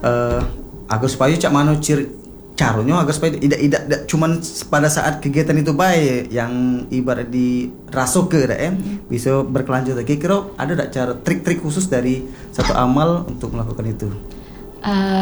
agar supaya cak mano caranya agar supaya tidak cuman pada saat kegiatan itu baik yang ibarat di rasuk ke bisa berkelanjut lagi. Kira ada tak cara trik-trik khusus dari satu amal untuk melakukan itu?